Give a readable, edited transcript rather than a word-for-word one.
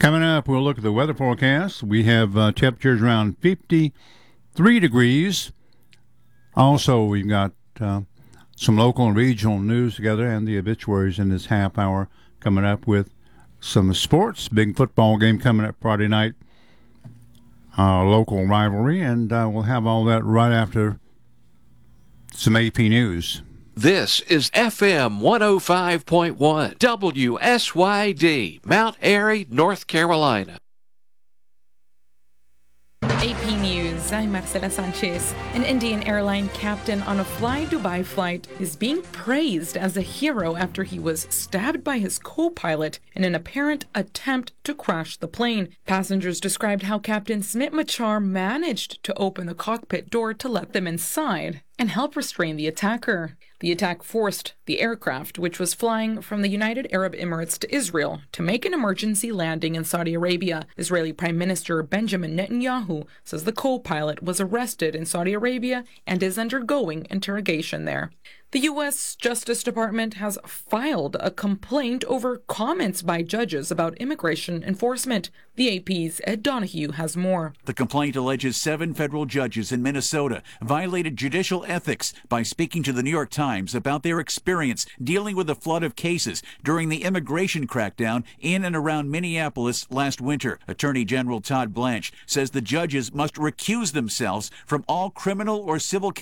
Coming up, we'll look at the weather forecast. We have temperatures around 53 degrees. Also, we've got some local and regional news together and the obituaries in this half hour, coming up with some sports. Big football game coming up Friday night, local rivalry, and we'll have all that right after some AP News. This is FM 105.1 WSYD, Mount Airy, North Carolina. AP News, I'm Marcela Sanchez. An Indian airline captain on a Fly Dubai flight is being praised as a hero after he was stabbed by his co-pilot in an apparent attempt to crash the plane. Passengers described how Captain Smit Machar managed to open the cockpit door to let them inside and help restrain the attacker. The attack forced the aircraft, which was flying from the United Arab Emirates to Israel, to make an emergency landing in Saudi Arabia. Israeli Prime Minister Benjamin Netanyahu says the co-pilot was arrested in Saudi Arabia and is undergoing interrogation there. The U.S. Justice Department has filed a complaint over comments by judges about immigration enforcement. The AP's Ed Donahue has more. The complaint alleges 7 federal judges in Minnesota violated judicial ethics by speaking to the New York Times about their experience dealing with a flood of cases during the immigration crackdown in and around Minneapolis last winter. Attorney General Todd Blanche says the judges must recuse themselves from all criminal or civil cases